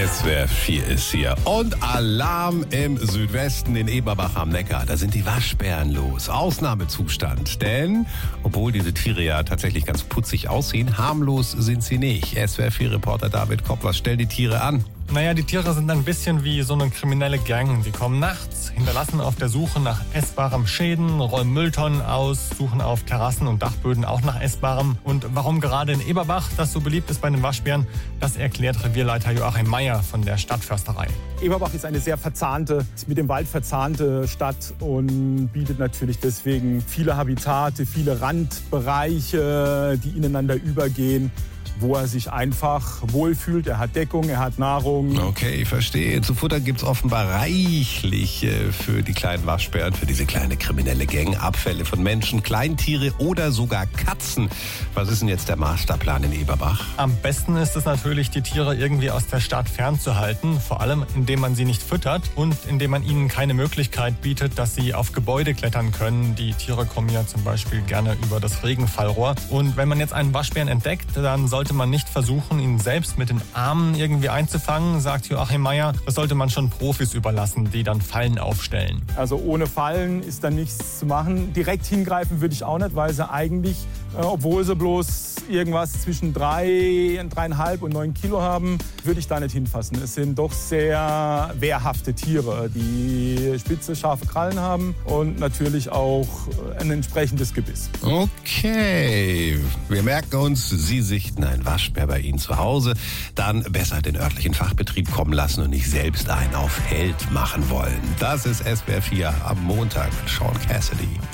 SWR 4 ist hier. Und Alarm im Südwesten in Eberbach am Neckar. Da sind die Waschbären los. Ausnahmezustand. Denn, obwohl diese Tiere ja tatsächlich ganz putzig aussehen, harmlos sind sie nicht. SWR 4-Reporter David Kopp, was stellen die Tiere an? Naja, die Tiere sind ein bisschen wie so eine kriminelle Gang. Die kommen nachts, hinterlassen auf der Suche nach essbarem Schäden, räumen Mülltonnen aus, suchen auf Terrassen und Dachböden auch nach Essbarem. Und warum gerade in Eberbach das so beliebt ist bei den Waschbären, das erklärt Revierleiter Joachim Meyer von der Stadtförsterei. Eberbach ist eine sehr mit dem Wald verzahnte Stadt und bietet natürlich deswegen viele Habitate, viele Randbereiche, die ineinander übergehen, wo er sich einfach wohlfühlt. Er hat Deckung, er hat Nahrung. Okay, verstehe. Zu Futter gibt's offenbar reichlich für die kleinen Waschbären, für diese kleine kriminelle Gang. Abfälle von Menschen, Kleintiere oder sogar Katzen. Was ist denn jetzt der Masterplan in Eberbach? Am besten ist es natürlich, die Tiere irgendwie aus der Stadt fernzuhalten. Vor allem, indem man sie nicht füttert und indem man ihnen keine Möglichkeit bietet, dass sie auf Gebäude klettern können. Die Tiere kommen ja zum Beispiel gerne über das Regenfallrohr. Und wenn man jetzt einen Waschbären entdeckt, dann sollte man nicht versuchen, ihn selbst mit den Armen irgendwie einzufangen, sagt Joachim Meyer. Das sollte man schon Profis überlassen, die dann Fallen aufstellen. Also ohne Fallen ist dann nichts zu machen. Direkt hingreifen würde ich auch nicht, weil sie eigentlich, obwohl sie bloß irgendwas zwischen 3,5 und 9 Kilo haben, würde ich da nicht hinfassen. Es sind doch sehr wehrhafte Tiere, die spitze, scharfe Krallen haben und natürlich auch ein entsprechendes Gebiss. Okay, wir merken uns, Sie sichten ein Waschbär bei Ihnen zu Hause. Dann besser den örtlichen Fachbetrieb kommen lassen und nicht selbst einen auf Held machen wollen. Das ist SWR 4 am Montag mit Sean Cassidy.